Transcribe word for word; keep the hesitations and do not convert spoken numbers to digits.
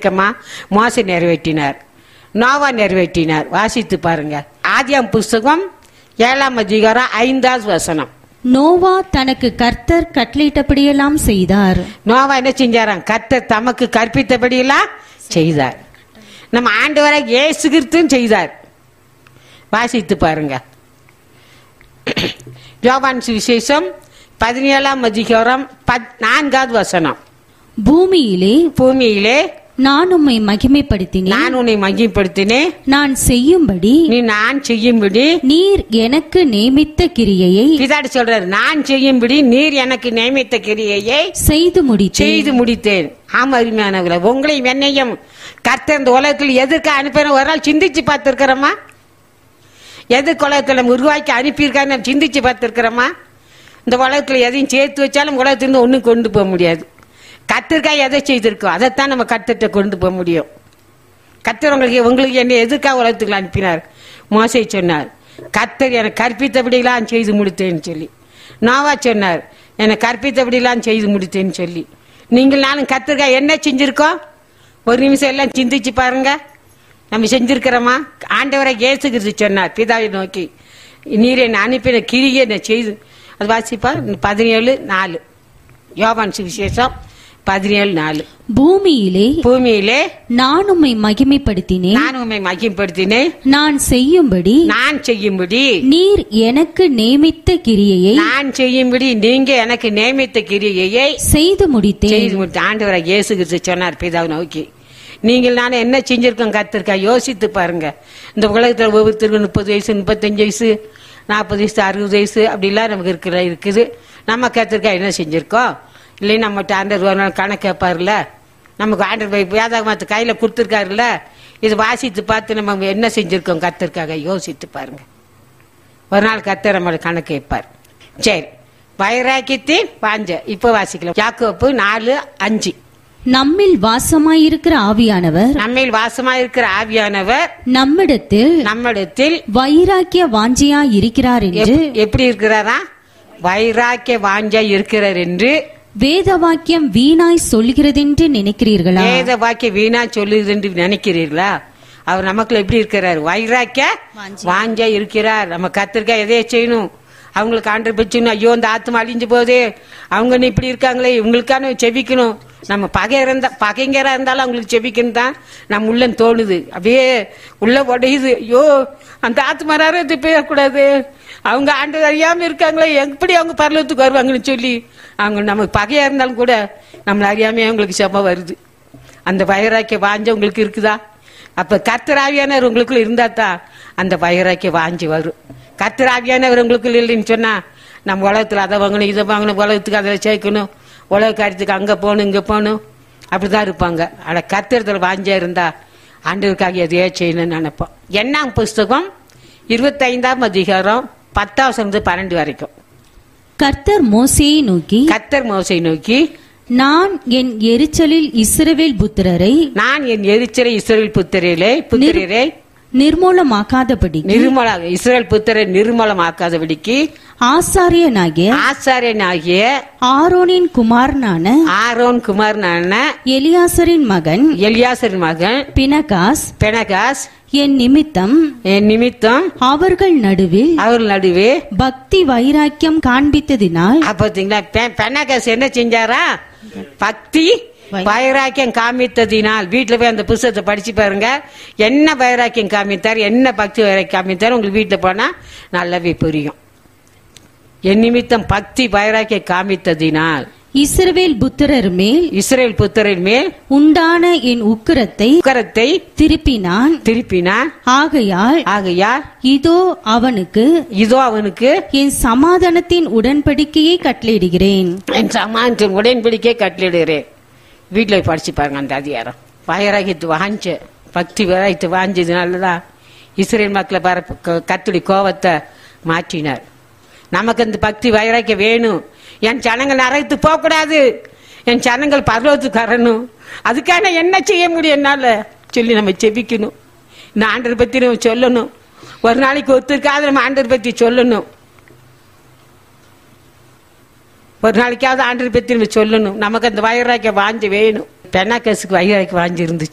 நிறைவேற்றிருக்கமா? மோசே நிறைவேற்றினார், நோவா நிறைவேற்றினார். வாசித்து பாருங்க. ஆதியாம் புஸ்தகம் ஏழாம் அதிகாரம் ஐந்தாவது வசனம். நோவா தனக்கு கர்த்தர் கட்டளையிட்டபடியெல்லாம் செய்தார். நோவா என்ன செஞ்சாராம்? கர்த்தர் தமக்கு கற்பித்தபடியெல்லாம் செய்தார். நம்ம ஆண்டவரை இயேசு கிறிஸ்துவும் செய்தார். வாசித்து பாருங்க. யோவான் சுவிசேஷம் பதினேழாம் அதிகாரம் நான்காவது வசனம். பூமியிலே பூமியிலே நான் உம்மை மகிமைப்படுத்தினேன், நான் உன்னை மகிமைப்படுத்தினேன், நான் செய்யும்படி நீ நான் செய்யும்படி நீர் எனக்கு நியமித்த கிரியையை பிதாடி சொல்றாரு. நான் செய்யும்படி நீர் எனக்கு நியமித்த கிரியையை செய்து முடித்தேன் செய்து முடித்தேன். ஆமா அருமையானவர்களே, உங்களையும் என்னையும் கர்த்தர் இந்த உலகத்தில் எதற்கு அனுப்பின ஒரு நாள் சிந்திச்சு பார்த்திருக்கிறோமா? எதுக்கு உலகத்தில் நம்ம உருவாக்கி அனுப்பியிருக்காரு நம்ம சிந்திச்சு பார்த்திருக்கிறோமா? இந்த உலகத்தில் எதையும் சேர்த்து வச்சாலும் உலகத்திலிருந்து ஒன்றும் கொண்டு போக முடியாது. கர்த்தருக்காக எதை செய்திருக்கோம் அதைத்தான் நம்ம கர்த்தர்கிட்ட கொண்டு போக முடியும். கர்த்தர் உங்களுக்கு உங்களுக்கு என்ன எதுக்காக உலகத்துக்கு அனுப்பினார்? மோசே சொன்னார், கர்த்தர் எனக்கு கற்பித்தபடியெல்லாம் செய்து முடித்தேன்னு சொல்லி. நோவா சொன்னார், எனக்கு கற்பித்தபடியெல்லாம் செய்து முடித்தேன்னு சொல்லி. நீங்கள் நானும் கர்த்தருக்காக என்ன செஞ்சிருக்கோம்? ஒரு நிமிஷம் எல்லாம் சிந்திச்சு பாருங்க. நம்ம செஞ்சிருக்கிறோமா? ஆண்டவரை இயேசு கிறிஸ்து சொன்னார் பிதாவை நோக்கி, நீர் என்னை அனுப்பின கிரியை என்னை செய்து. அது வாசிப்பா பதினேழு நாலு. யோவான் சுவிசேஷம் பதினேழு நாலு. பூமியிலே பூமியிலே நான் உம்மை மகிமைப்படுத்தினேன், நான் உம்மை மகிமைப்படுத்தினேன், நான் செய்யும்படி நான் செய்யும்படி நீர் எனக்கு நியமித்த கிரியையை நான் செய்யும்படி நீங்க எனக்கு நியமித்த கிரியையை செய்து முடித்தேன். செய்து முடித்து. ஆண்டவரை இயேசு கிறிஸ்து சொன்னார் பிதாவை நோக்கி, நீங்கள் நானும் என்ன செஞ்சிருக்கோம் கர்த்தருக்கா யோசித்து பாருங்க. இந்த உலகத்தில் ஒவ்வொருத்தருக்கும் முப்பது வயசு முப்பத்தஞ்சு வயசு நாற்பது வயசு அறுபது வயசு அப்படிலாம் நமக்கு இருக்கிற இருக்குது. நம்ம கர்த்தருக்கா என்ன செஞ்சிருக்கோம்? இல்லை நம்மகிட்ட ஆண்டர் ஒரு நாள் கணக்கு கேட்பாருல, நமக்கு ஆண்டர் வேதாகமத்தை கையில் கொடுத்துருக்காருல்ல, இது வாசித்து பார்த்து நம்ம என்ன செஞ்சிருக்கோம் கர்த்தருக்காக யோசித்து பாருங்க. ஒரு நாள் கர்த்தர் நம்மளோட கணக்கு கேட்பார். சரி, வைராக்கியத்தின் வாஞ்ச இப்ப வாசிக்கலாம். யாக்கோப்பு நாலு அஞ்சு. நம்மில் வாசமாயிருக்கிற ஆவியானவர் நம்மில் வாசமாயிருக்கிற ஆவியானவர் நம்மிடத்தில் நம்மிடத்தில் வைராக்கிய வாஞ்சியா இருக்கிறார் என்று எப்படி இருக்கிறாரா? வைராக்கிய வாஞ்சா இருக்கிறார் என்று வேத வாக்கியம் வீணாய் சொல்கிறதென்று நினைக்கிறீர்களா? வேத வாக்கியம் வீணா சொல்லுது என்று நினைக்கிறீர்களா? அவர் நமக்குள்ள எப்படி இருக்கிறார்? வைராக்கிய வாஞ்சா இருக்கிறார். நம்ம கர்த்தருக்கா எதைய செய்யணும்? அவங்களுக்கு ஆண்டர் பிடிச்சணும். ஐயோ இந்த ஆத்மா அழிஞ்சு போகுது, அவங்க இப்படி இருக்காங்களே, இவங்களுக்கான செபிக்கணும். நம்ம பகை இருந்தா பகைங்கரா இருந்தாலும் அவங்களுக்கு செபிக்கணும் தான் நம்ம உள்ள தோணுது. அப்படியே உள்ள உடையுது. ஐயோ அந்த ஆத்மாராரு இது போயிடக்கூடாது, அவங்க ஆண்டு அறியாம இருக்காங்களே, எப்படி அவங்க பரலத்துக்கு வருவாங்கன்னு சொல்லி அவங்க நமக்கு பகையா இருந்தாலும் கூட நம்மள அறியாம அவங்களுக்கு செபம் வருது. அந்த வைராக்கிய வாஞ்ச உங்களுக்கு இருக்குதா? அப்ப கர்த்தராவியானவர் உங்களுக்குள்ள இருந்தா தான் அந்த வைராக்கிய வாஞ்சி வரும். கர்த்தராவியானவர் உங்களுக்குள்ள இல்லைன்னு சொன்னா நம்ம உலகத்துல அதை வாங்கணும் இதை வாங்கணும், உலகத்துக்கு அதை சேர்க்கணும், உலக காரியத்துக்கு அங்க போகணும் இங்க போகணும், அப்படிதான் இருப்பாங்க. ஆனா கர்த்தரத்துல வாஞ்சா இருந்தா ஆண்டவருக்காக எதையோ செய்யணும்னு நினைப்போம். எண்ணாம் புஸ்தகம் இருபத்தி ஐந்தாம் அதிகாரம் பத்தாவது பன்னெண்டு வரைக்கும். கர்த்தர் மோசேயை நோக்கி கர்த்தர் மோசேயை நோக்கி நான் என் எரிச்சலில் இஸ்ரவேல் புத்திரரை நான் என் எரிச்சலை இஸ்ரவேல் புத்திரரே புத்திரரே நிர்மூலமாக்காதபடி நிர்மல இஸ்ரவேல் புத்திரை நிர்மூலமாக்காதபடிக்கு ஆசாரியனாகிய ஆசாரியனாகிய ஆரோனின் குமாரனான ஆரோன் குமாரனான எலியாசரின் மகன் எலியாசரின் மகன் பினகாஸ் பெனகாஸ் என் நிமித்தம் என் நிமித்தம் அவர்கள் நடுவில் அவர்கள் நடுவே பக்தி வைராக்கியம் காண்பித்ததினால். பாத்தீங்களா, பெனகாஸ் என்ன செஞ்சாரா? பக்தி வைராக்கியம் காமித்ததினால். வீட்டுல போய் அந்த புத்தகத்தை படிச்சு பாருங்க, என்ன வைராக்கியம் காமித்தார், என்ன பக்தி வைராக்கியம் காமித்தார், உங்களுக்கு வீட்டுல போனா நல்லாவே புரியும். என் நிமித்தம் பக்தி வைராக்கியம் காமித்ததினால் இஸ்ரவேல் புத்திரர் மேல் இஸ்ரவேல் புத்திரர் மேல் உண்டான என் உக்கிரத்தை உக்கிரத்தை திருப்பினான் திருப்பினான் ஆகையால் ஆகையால் இதோ அவனுக்கு இதோ அவனுக்கு என் சமாதானத்தின் உடன்படிக்கையை கட்டளையிடுகிறேன் என் சமாதானத்தின் உடன்படிக்கையை கட்டளையிடுகிறேன். வீட்டுல படிச்சு பாருங்க அந்த அதிகாரம். வைராகியத்து வாஞ்ச பக்தி வைராகியத்து வாஞ்சதுனாலதான் இஸ்ரேல் மக்களை பார கர்த்தருடைய கோபத்தை மாற்றினார். நமக்கு அந்த பக்தி வைராக்கியம் வேணும். என் ஜனங்கள் நரகத்துக்கு போக கூடாது, என் ஜனங்கள் பரலோகத்துக்கு வரணும், அதுக்கான என்ன செய்ய முடியும் என்னால சொல்லி நம்ம செபிக்கணும். இந்த ஆண்டரை பத்தி நம்ம சொல்லணும். ஒரு நாளைக்கு ஒத்துருக்காது நம்ம ஆண்டரை பத்தி சொல்லணும். ஒரு நாளைக்காவது ஆண்டரை பத்தி நம்ம சொல்லணும். நமக்கு அந்த வைராக்கியம் வாஞ்சி வேணும். பெனாக்கஸுக்கு வைராக்கியம் வாஞ்சி இருந்துச்சு.